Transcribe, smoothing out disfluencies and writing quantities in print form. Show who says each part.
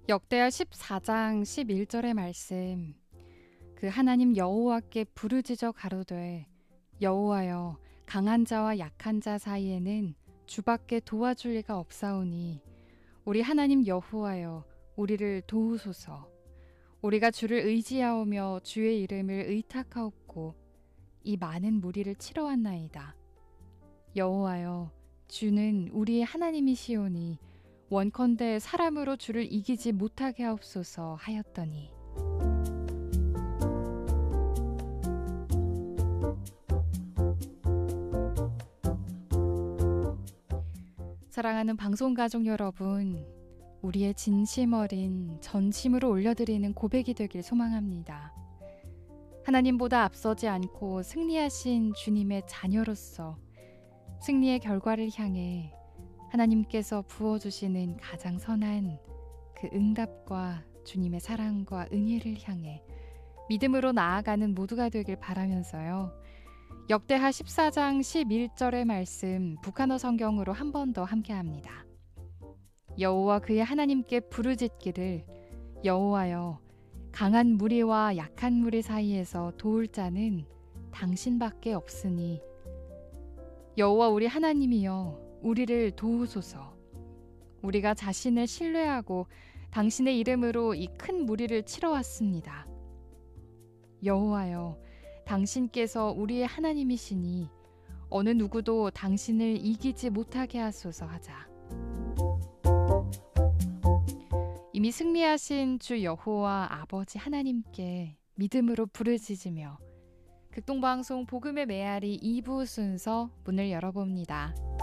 Speaker 1: 역대하 14장 11절의 말씀. 그 하나님 여호와께 부르짖어 가로되 여호와여, 강한 자와 약한 자 사이에는 주밖에 도와줄 리가 없사오니 우리 하나님 여호와여, 우리를 도우소서. 우리가 주를 의지하오며 주의 이름을 의탁하옵고 이 많은 무리를 치러 왔나이다. 여호와여, 주는 우리의 하나님이시오니 원컨대 사람으로 주를 이기지 못하게 하옵소서 하였더니. 사랑하는 방송가족 여러분, 우리의 진심 어린 전심으로 올려드리는 고백이 되길 소망합니다. 하나님보다 앞서지 않고 승리하신 주님의 자녀로서 승리의 결과를 향해 하나님께서 부어주시는 가장 선한 그 응답과 주님의 사랑과 은혜를 향해 믿음으로 나아가는 모두가 되길 바라면서요. 역대하 14장 11절의 말씀 북한어 성경으로 한 번 더 함께합니다. 여호와 그의 하나님께 부르짖기를 여호와여, 강한 무리와 약한 무리 사이에서 도울 자는 당신밖에 없으니 여호와 우리 하나님이여, 우리를 도우소서. 우리가 자신을 신뢰하고 당신의 이름으로 이 큰 무리를 치러 왔습니다. 여호와여, 당신께서 우리의 하나님이시니 어느 누구도 당신을 이기지 못하게 하소서 하자. 이미 승리하신 주 여호와 아버지 하나님께 믿음으로 부르짖으며 극동방송 복음의 메아리 2부 순서 문을 열어봅니다.